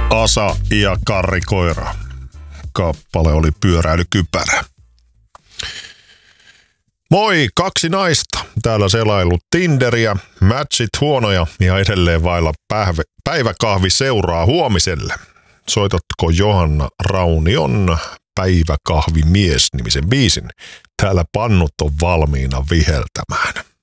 Asa ja Karri Koira. Kappale oli Pyöräilykypärä. Moi, 2 naista. Täällä selailut Tinderiä, matchit huonoja ja edelleen vailla päiväkahvi seuraa huomiselle. Soitatko Johanna Raunion Päiväkahvimies -nimisen biisin? Täällä pannut on valmiina viheltämään.